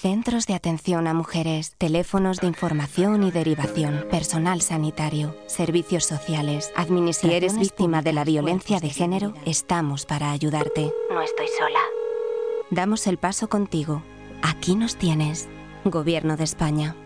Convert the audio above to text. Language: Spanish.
Centros de atención a mujeres, teléfonos de información y derivación, personal sanitario, servicios sociales, administraciones. Si eres víctima de la violencia de género, estamos para ayudarte. No estoy sola. Damos el paso contigo. Aquí nos tienes. Gobierno de España.